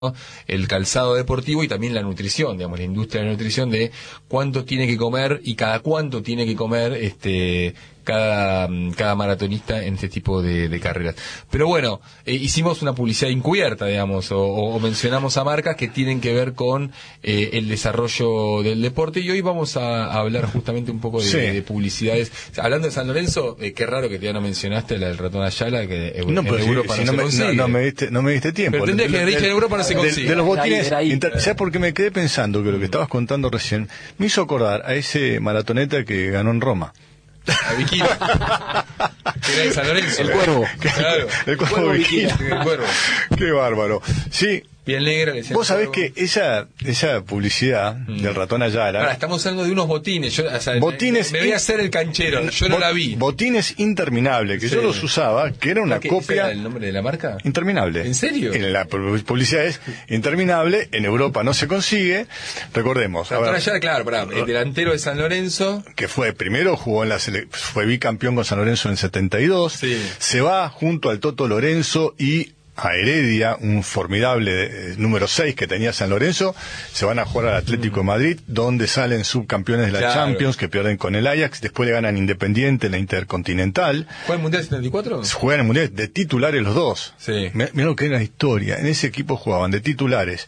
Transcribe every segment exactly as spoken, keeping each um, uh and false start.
el calzado deportivo y también la nutrición, digamos, la industria de la nutrición, de cuánto tiene que comer y cada cuánto tiene que comer este cada cada maratonista en este tipo de, de carreras. Pero bueno, eh, hicimos una publicidad encubierta, digamos, o, o mencionamos a marcas que tienen que ver con eh, el desarrollo del deporte, y hoy vamos a, a hablar justamente un poco de, sí. de publicidades. Hablando de San Lorenzo, eh, qué raro que ya no mencionaste la del ratón Ayala, que en, no, en pero Europa si, no, si no no, se me, consigue. no, no me diste, no me diste tiempo. Pero tendrías que haber dicho en Europa no se consigue. De, de los botines, Era ahí, era ahí. ¿sabes por qué me quedé pensando que lo que estabas contando recién me hizo acordar a ese maratoneta que ganó en Roma? A Bikini. Que era de San Lorenzo. El Cuervo. Claro. El Cuervo Bikini. El Cuervo. Qué bárbaro. Sí. Piel negra. Le Vos sabés que esa esa publicidad mm. del ratón Ayala... Ahora, estamos hablando de unos botines. Yo, o sea, botines me, me voy a hacer el canchero. Yo no bot, la vi. Botines Interminable, que sí. yo los usaba, que era una ¿Qué, copia... ¿Era el nombre de la marca? Interminable. ¿En serio? En la publicidad es Interminable. En Europa no se consigue. Recordemos. Ratón Ayala, claro, pará, el delantero de San Lorenzo. Que fue, primero jugó en la sele... fue bicampeón con San Lorenzo en setenta y dos. Sí. Se va junto al Toto Lorenzo y a Heredia, un formidable eh, número seis que tenía San Lorenzo, se van a jugar al Atlético de Madrid, donde salen subcampeones de la claro. Champions, que pierden con el Ajax, después le ganan Independiente en la Intercontinental. ¿Fue el Mundial setenta y cuatro? Juegan el Mundial de titulares los dos. Sí. Mirá lo que era la historia. En ese equipo jugaban de titulares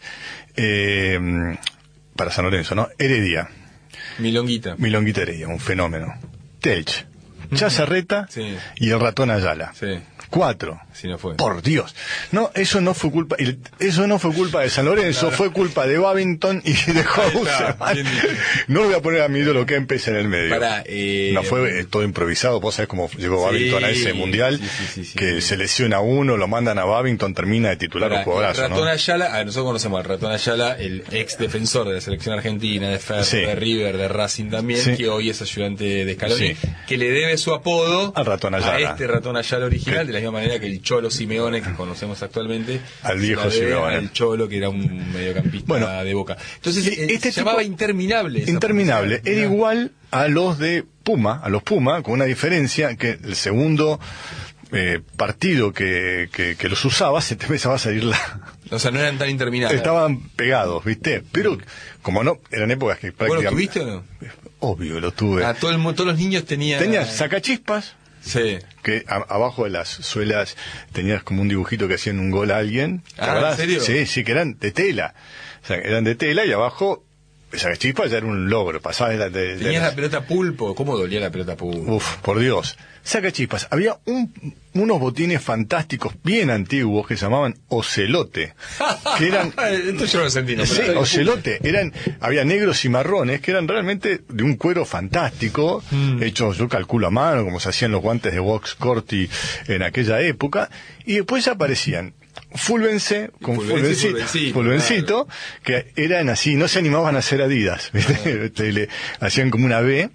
eh, para San Lorenzo, ¿no? Heredia. Milonguita. Milonguita Heredia, un fenómeno. Telch. Chazarreta sí. y el ratón Ayala. Sí. Cuatro. Sí, no fue. Por Dios. No, eso no fue culpa, eso no fue culpa de San Lorenzo, claro. fue culpa de Babington y de Houseman. No lo voy a poner a mi ídolo Kempes en el medio. Para, eh... No fue eh, todo improvisado, vos sabés cómo llegó sí, Babington a ese mundial, sí, sí, sí, sí, que sí. se lesiona uno, lo mandan a Babington, termina de titular Para, un jugadorazo. El ratón ¿no? Ayala, a ver, nosotros conocemos al ratón Ayala, el ex defensor de la selección argentina, de Ferro, sí. de River, de Racing también, sí. que hoy es ayudante de Scaloni, sí. que le debe su apodo al ratón Ayala. A este ratón Ayala original, sí. de la misma manera que el Cholo Simeone, que conocemos actualmente, al viejo Simeone, al Cholo, que era un mediocampista bueno, de Boca. Entonces, este se llamaba Interminable. Interminable. Era ¿no? igual a los de Puma, a los Puma, con una diferencia que el segundo eh, partido que, que, que los usaba, se te empezaba a salir la... O sea, no eran tan interminables. Estaban pegados, ¿viste? Pero, como no, eran épocas que prácticamente... ¿Vos lo tuviste o no? Obvio, lo tuve. Ah, todo el, todos los niños tenían... Tenías sacachispas. Sí. Que a, abajo de las suelas tenías como un dibujito que hacían un gol a alguien. Ah, ¿en serio? Sí, sí, que eran de tela. O sea, eran de tela y abajo, esa chispa ya era un logro. Pasabas de, de, Tenías de la pelota pulpo. ¿Cómo dolía la pelota pulpo? Uf, por Dios. Sacachispas. Había un, unos botines fantásticos, bien antiguos, que se llamaban Ocelote. Que eran... Esto yo no lo sentí. ¿No? Sí, Ocelote. Eran, había negros y marrones, que eran realmente de un cuero fantástico, mm. hechos, yo calculo a mano, como se hacían los guantes de Vox Corti en aquella época. Y después aparecían Fulvense, con Fulvencito, Fulvencito, Fulvencito claro. que eran así, no se animaban a hacer Adidas, ¿viste? Claro. Le hacían como una B.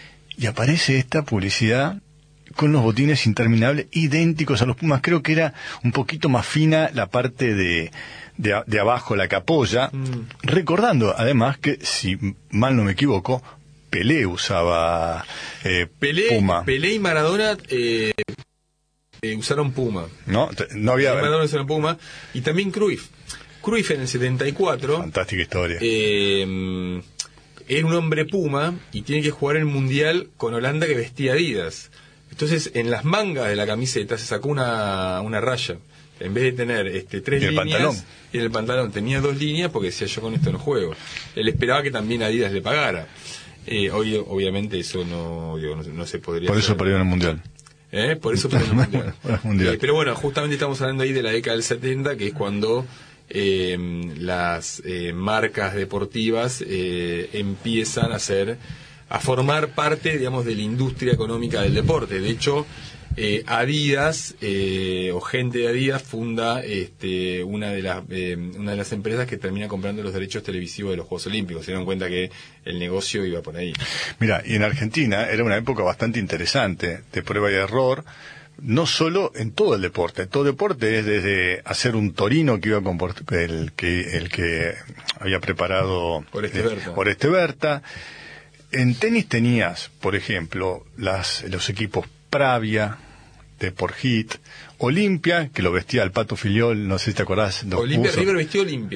Y aparece esta publicidad con los botines interminables idénticos a los Pumas. Creo que era un poquito más fina la parte de, de, de abajo, la capolla. Mm. Recordando, además, que si mal no me equivoco, Pelé usaba eh, Pelé, Puma. Pelé y Maradona eh, eh, usaron Puma. No, no había... Maradona usaron Puma. Y también Cruyff. Cruyff en el setenta y cuatro... Fantástica historia. Eh, era un hombre Puma y tiene que jugar el Mundial con Holanda, que vestía Adidas. Entonces, en las mangas de la camiseta se sacó una, una raya. En vez de tener este, tres ¿Y el líneas, pantalón? en el pantalón tenía dos líneas, porque decía, yo con esto no juego. Él esperaba que también Adidas le pagara. Eh, hoy, obviamente, eso no, digo, no, no se podría Por hacer. eso perdieron el Mundial. ¿Eh? Por eso perdieron el Mundial. mundial. Eh, pero bueno, justamente estamos hablando ahí de la década del setenta, que es cuando eh, las eh, marcas deportivas eh, empiezan a ser... a formar parte, digamos, de la industria económica del deporte. De hecho, eh, Adidas, eh, o gente de Adidas, funda este, una de las eh, una de las empresas que termina comprando los derechos televisivos de los Juegos Olímpicos. Se dieron cuenta que el negocio iba por ahí. Mira, y en Argentina era una época bastante interesante, de prueba y error, no solo en todo el deporte. Todo deporte es desde hacer un torino que iba con el que, el que había preparado Oreste Berta. Eh, Oreste Berta. En tenis tenías, por ejemplo, las, los equipos Pravia, de por Hit, Olimpia, que lo vestía el Pato Filiol, no sé si te acordás. Olimpia River vestió Olimpia.